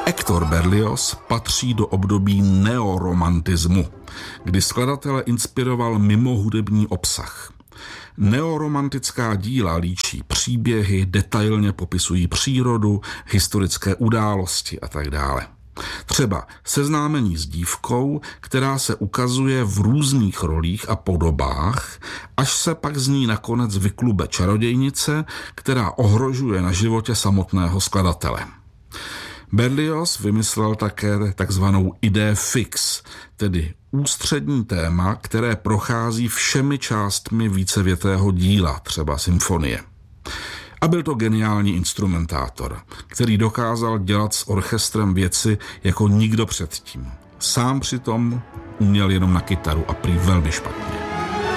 Hector Berlioz patří do období neoromantismu, kdy skladatele inspiroval mimohudební obsah. Neoromantická díla líčí příběhy, detailně popisují přírodu, historické události a tak dále. Třeba seznámení s dívkou, která se ukazuje v různých rolích a podobách, až se pak z ní nakonec vyklube čarodějnice, která ohrožuje na životě samotného skladatele. Berlioz vymyslel také takzvanou idée fixe, tedy ústřední téma, které prochází všemi částmi vícevětého díla, třeba symfonie. A byl to geniální instrumentátor, který dokázal dělat s orchestrem věci jako nikdo předtím. Sám přitom uměl jenom na kytaru a prý velmi špatně.